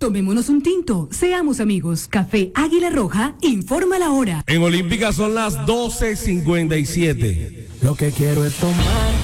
Tomémonos un tinto, seamos amigos. Café Águila Roja, informa la hora. En Olímpica son las 12:57. Lo que quiero es tomar.